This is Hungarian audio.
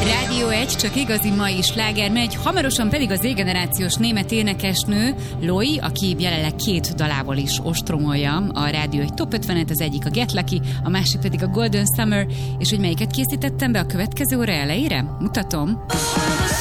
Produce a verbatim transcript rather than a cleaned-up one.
Rádió egy, csak igazi mai sláger megy, hamarosan pedig az Z-generációs német énekesnő Loi, aki jelenleg két dalából is ostromolja a Rádió egy top ötvenet, az egyik a Get Lucky, a másik pedig a Golden Summer, és hogy melyiket készítettem be a következő óra elejére? Mutatom.